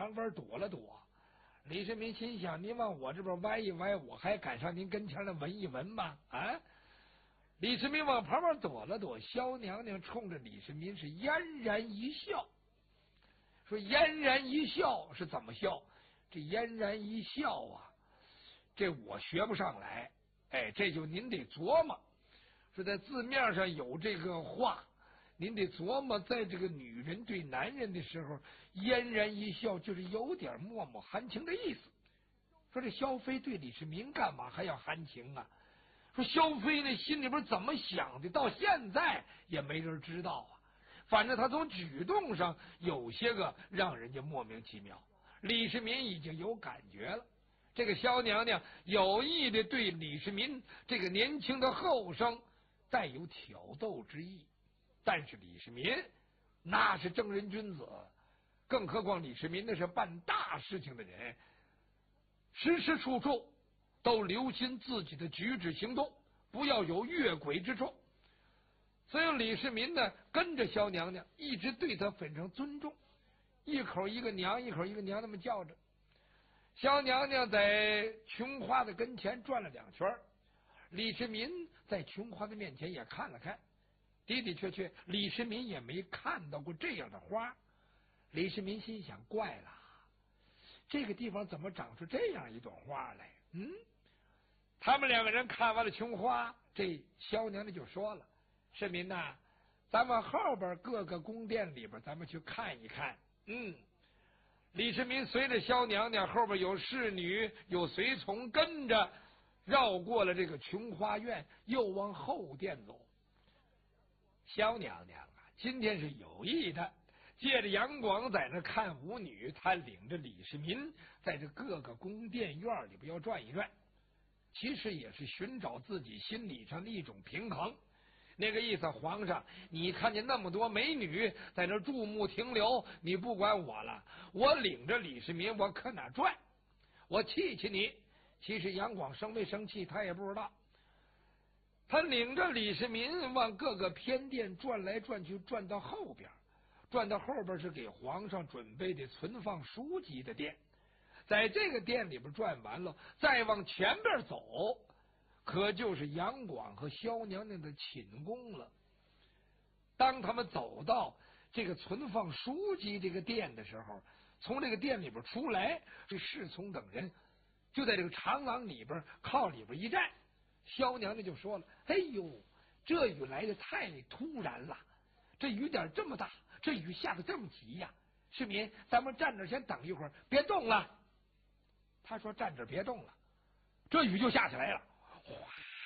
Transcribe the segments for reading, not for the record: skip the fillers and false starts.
旁边躲了躲。李世民心想：您往我这边歪一歪，我还赶上您跟前来闻一闻吗？啊！李世民往旁边躲了躲，萧娘娘冲着李世民是嫣然一笑，说：“嫣然一笑是怎么笑？这嫣然一笑啊，这我学不上来。哎，这就您得琢磨。说在字面上有这个话，您得琢磨，在这个女人对男人的时候，嫣然一笑就是有点脉脉含情的意思。说这萧妃对李世民干嘛还要含情啊？说萧妃那心里边怎么想的，到现在也没人知道啊。反正他从举动上有些个让人家莫名其妙。李世民已经有感觉了，这个萧娘娘有意的对李世民这个年轻的后生带有挑逗之意。但是李世民那是正人君子，更何况李世民那是办大事情的人，时时处处都留心自己的举止行动，不要有越轨之处。所以李世民呢，跟着萧娘娘，一直对她非常尊重，一口一个娘，一口一个娘，那么叫着。萧娘娘在琼花的跟前转了2圈，李世民在琼花的面前也看了看，的的确确，李世民也没看到过这样的花。李世民心想：怪了，这个地方怎么长出这样一朵花来？他们2个人看完了琼花，这萧娘娘就说了：“世民呐，咱们后边各个宫殿里边，咱们去看一看。”李世民随着萧娘娘，后边有侍女，有随从跟着，绕过了这个琼花院，又往后殿走。萧娘娘啊，今天是有意的，借着杨广在那看舞女，他领着李世民在这各个宫殿院里边要转一转，其实也是寻找自己心理上的一种平衡。那个意思，皇上，你看见那么多美女在那注目停留，你不管我了，我领着李世民我可哪转，我气气你。其实杨广生没生气他也不知道，他领着李世民往各个偏殿转来转去，转到后边是给皇上准备的存放书籍的殿。在这个殿里边转完了，再往前边走，可就是杨广和萧娘娘的寝宫了。当他们走到这个存放书籍这个殿的时候，从这个殿里边出来，这侍从等人就在这个长廊里边靠里边一站。萧娘娘就说了：“哎呦，这雨来的太突然了，这雨点这么大，这雨下的这么急呀！世民，咱们站这先等一会儿，别动了。”他说：“站这别动了。”这雨就下起来了。哗！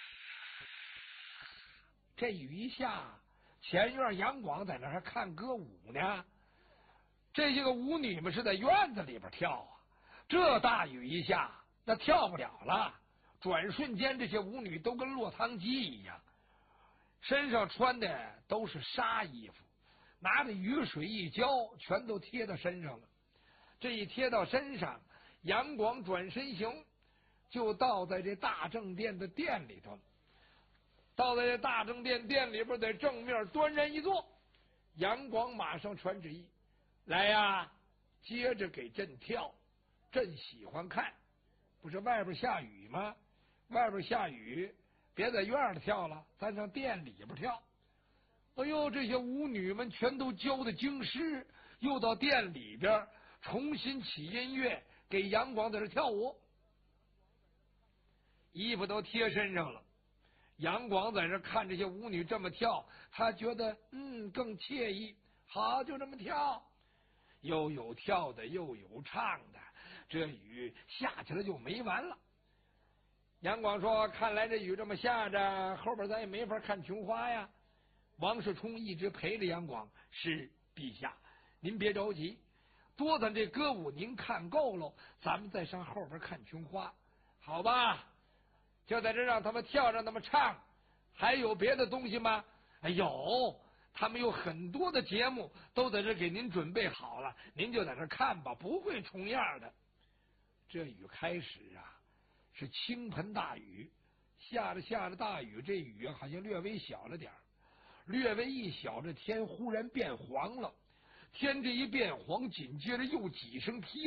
这雨一下，前院杨广在那还看歌舞呢。这些个舞女们是在院子里边跳啊。这大雨一下，那跳不了了。转瞬间，这些舞女都跟落汤鸡一样，身上穿的都是纱衣服，拿着雨水一浇，全都贴到身上了。这一贴到身上，杨广转身行，就到在这大正殿的殿里头了。到在这大正殿殿里边，在正面端然一坐，杨广马上传旨意：“来呀，接着给朕跳，朕喜欢看。不是外边下雨吗？外边下雨，别在院里跳了，咱上殿里边跳。”哎呦，这些舞女们全都教的京师，又到殿里边重新起音乐，给杨广在这跳舞，衣服都贴身上了。杨广在这看这些舞女这么跳，他觉得更惬意。好，就这么跳，又有跳的，又有唱的，这雨下起来就没完了。杨广说：“看来这雨这么下着，后边咱也没法看琼花呀。”王世充一直陪着杨广：“是陛下，您别着急，多咱这歌舞您看够了，咱们再上后边看琼花，好吧？就在这让他们跳，让他们唱。还有别的东西吗？”“哎，有，他们有很多的节目都在这给您准备好了，您就在这看吧，不会重样的。”这雨开始啊，是倾盆大雨，下着大雨，这雨好像略微小了点，略微一小，这天忽然变黄了。天这一变黄，紧接着又几声踢